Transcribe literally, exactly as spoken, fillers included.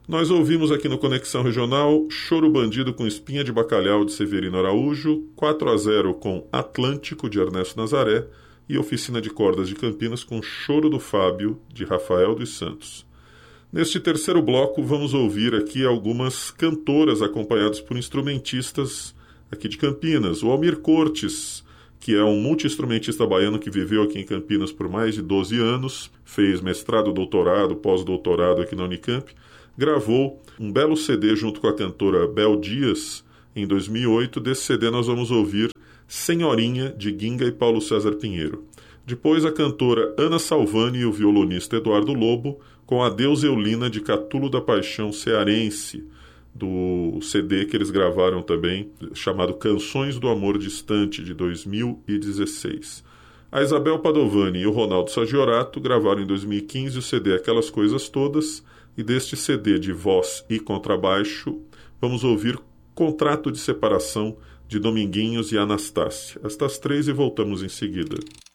Nós ouvimos aqui no Conexão Regional Choro Bandido com Espinha de Bacalhau de Severino Araújo, quatro a zero com Atlântico de Ernesto Nazaré e Oficina de Cordas de Campinas com Choro do Fábio de Rafael dos Santos. Neste terceiro bloco vamos ouvir aqui algumas cantoras acompanhadas por instrumentistas aqui de Campinas. O Almir Cortes, que é um multi-instrumentista baiano que viveu aqui em Campinas por mais de doze anos, fez mestrado, doutorado, pós-doutorado aqui na Unicamp, gravou um belo C D junto com a cantora Bel Dias em dois mil e oito. Desse C D nós vamos ouvir Senhorinha, de Ginga e Paulo César Pinheiro. Depois a cantora Ana Salvani e o violonista Eduardo Lobo com Adeus Eulina, de Catulo da Paixão Cearense, do C D que eles gravaram também, chamado Canções do Amor Distante, de dois mil e dezesseis. A Isabel Padovani e o Ronaldo Sagiorato gravaram em dois mil e quinze o C D Aquelas Coisas Todas, e deste C D de voz e contrabaixo vamos ouvir Contrato de Separação, de Dominguinhos e Anastácia. Estas três e voltamos em seguida.